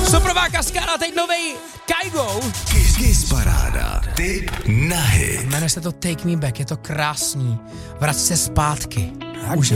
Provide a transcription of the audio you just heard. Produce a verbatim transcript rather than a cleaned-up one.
Suprová kaskáda, teď novej Kygo. Kiss, Kiss paráda, tip na hit. Jmenuje se to Take Me Back, je to krásný. Vrať se zpátky. Už